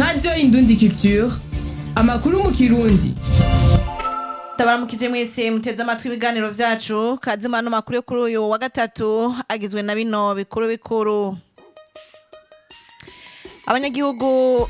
Radio Indundi Culture, amakuru mu Kirundi. Tabaramukije mwese muteze amatwi ibiganiro vyacu kazima no makuru yo kuri uyu wa gatatu agizwe na bino bikuru. Abanyagihugu